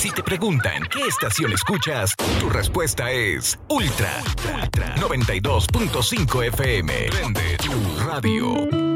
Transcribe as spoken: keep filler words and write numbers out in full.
Si te preguntan qué estación escuchas, tu respuesta es Ultra, Ultra, Ultra. noventa y dos punto cinco F M. Prende tu radio.